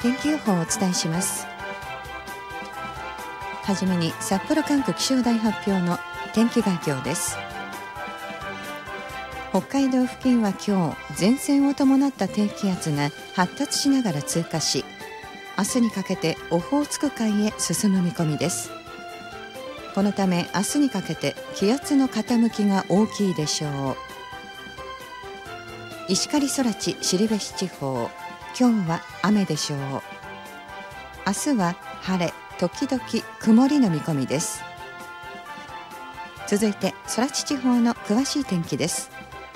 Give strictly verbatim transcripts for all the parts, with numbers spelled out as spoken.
天気予報をお伝えします。はじめに札幌管区気象台発表の天気概況です。北海道付近は今日、前線を伴った低気圧が発達しながら通過し、明日にかけてオホーツク海へ進む見込みです。このため明日にかけて気圧の傾きが大きいでしょう。石狩空知後志地方、今日は雨でしょう。明日は晴れ時々曇りの見込みです。続いて空知地方の詳しい天気です。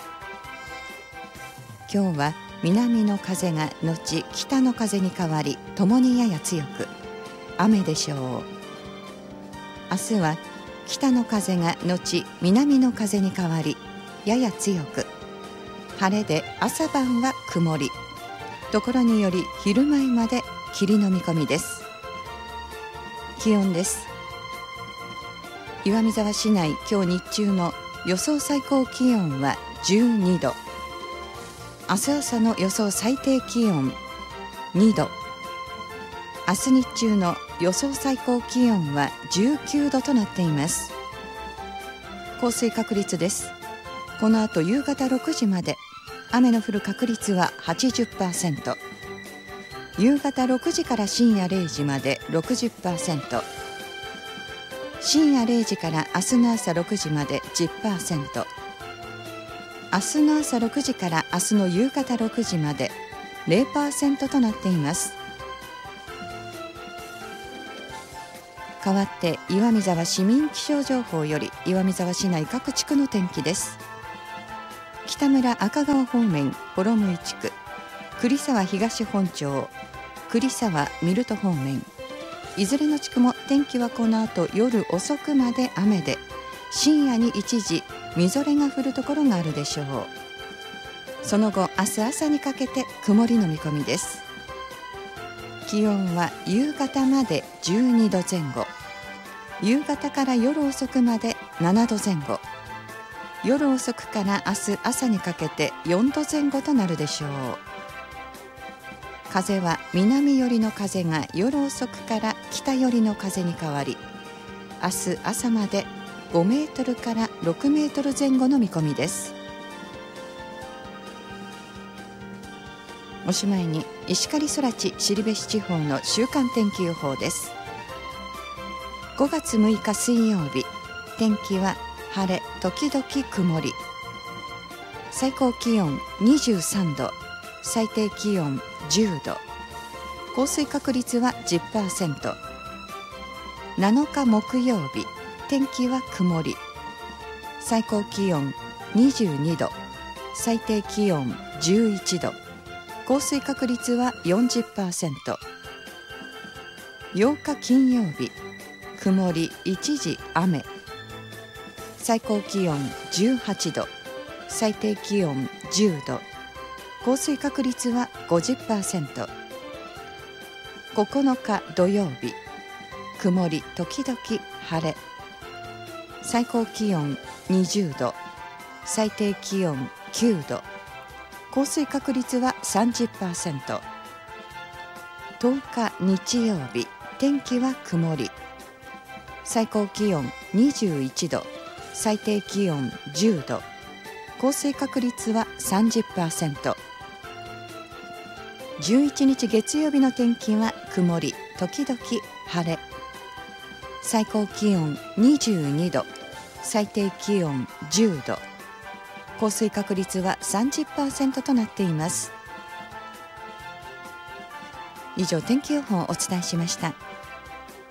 今日は南の風が後北の風に変わり、ともにやや強く雨でしょう。明日は北の風が後南の風に変わり、やや強く晴れで朝晩は曇り、ところにより昼前まで霧の見込みです。気温です。岩見沢市内、今日日中の予想最高気温はじゅうにど、明日朝の予想最低気温にど、明日日中の予想最高気温はじゅうきゅうどとなっています。降水確率です。この後夕方ろくじまで雨の降る確率は はちじゅっパーセント、夕方ろくじから深夜れいじまで ろくじゅっパーセント、深夜れいじから明日の朝ろくじまで じゅっパーセント、明日の朝ろくじから明日の夕方ろくじまで ゼロパーセント となっています。代わって岩見沢市民気象情報より岩見沢市内各地区の天気です。北村赤川方面幌向地区、栗沢東本町、栗沢ミルト方面、いずれの地区も天気はこの後夜遅くまで雨で、深夜に一時みぞれが降るところがあるでしょう。その後明日朝にかけて曇りの見込みです。気温は夕方までじゅうにどぜん後、夕方から夜遅くまでななどぜん後、夜遅くから明日朝にかけてよんどぜん後となるでしょう。風は南寄りの風が夜遅くから北寄りの風に変わり、明日朝までごメートルからろくメートルぜん後の見込みです。おしまいに石狩空知後志地方の週間天気予報です。ごがつむいか水曜日、天気は晴れ時々曇り、最高気温にじゅうさんど、最低気温じゅうど、降水確率は じゅっパーセント。 なのか木曜日、天気は曇り、最高気温にじゅうにど、最低気温じゅういちど、降水確率は よんじゅっパーセント。 ようか金曜日、曇り一時雨、最高気温じゅうはちど、最低気温じゅうど、降水確率は ごじゅっパーセント。 ここのか土曜日、曇り時々晴れ、最高気温にじゅうど、最低気温きゅうど、降水確率は さんじゅっパーセント。 とおか日曜日、天気は曇り、最高気温にじゅういちど、最低気温じゅうど、降水確率は さんじゅっパーセント。 じゅういちにち月曜日の天気は曇り時々晴れ、最高気温にじゅうにど、最低気温じゅうど、降水確率は さんじゅっパーセント となっています。以上、天気予報をお伝えしました。